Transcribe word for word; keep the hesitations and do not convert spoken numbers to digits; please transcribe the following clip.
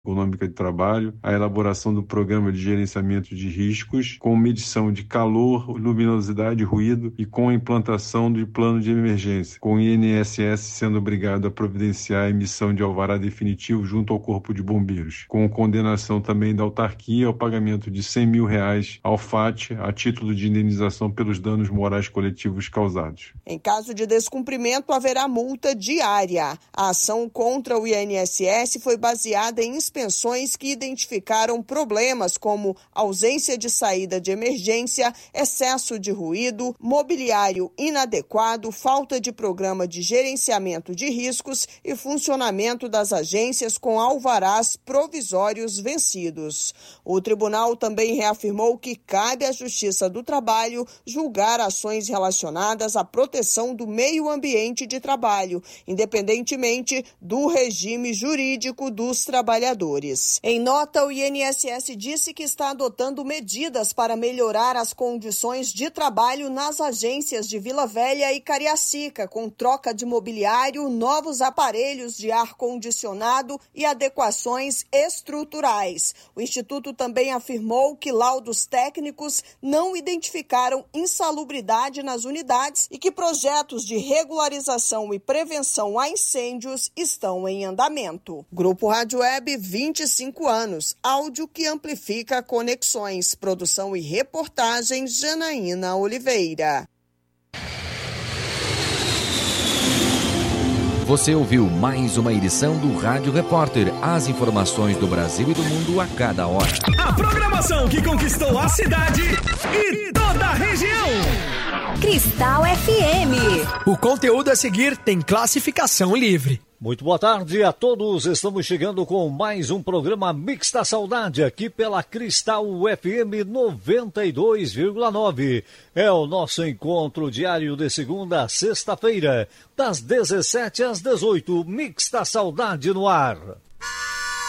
econômica de trabalho, a elaboração do programa de gerenciamento de riscos, com medição de calor, luminosidade e ruído e com a implantação do plano de emergência, com o I N S S sendo obrigado a providenciar a emissão de alvará definitivo junto ao Corpo de Bombeiros, com condenação também da autarquia ao pagamento de cem mil reais ao F A T a título de indenização pelos danos morais coletivos causados. Em caso de descumprimento, haverá multa diária. A ação contra o I N S S foi baseada em inspeções que identificaram problemas como ausência de saída de emergência, excesso de ruído, mobiliário inadequado, falta de programa de gerenciamento de riscos e funcionamento das agências com alvarás provisórios vencidos. O tribunal também reafirmou que cabe à Justiça do Trabalho julgar ações relacionadas à proteção do meio ambiente de trabalho, independentemente do regime jurídico dos trabalhadores. Em nota, o I N S S disse que está adotando medidas para melhorar as condições de trabalho nas agências de Vila Velha e Cariacica, com troca de mobiliário, novos aparelhos de ar-condicionado e adequações estruturais. O Instituto também afirmou que laudos técnicos não identificaram insalubridade nas unidades e que projetos de regularização e prevenção a incêndios estão em andamento. Grupo Rádio Web, vinte e cinco anos, áudio que amplifica conexões, produção e reportagem Janaína Oliveira. Você ouviu mais uma edição do Rádio Repórter, as informações do Brasil e do mundo a cada hora. A programação que conquistou a cidade e toda a região. Cristal F M. O conteúdo a seguir tem classificação livre. Muito boa tarde a todos, estamos chegando com mais um programa Mix da Saudade aqui pela Cristal F M noventa e dois vírgula nove. É o nosso encontro diário de segunda a sexta-feira, das dezessete às dezoito, Mix da Saudade no ar.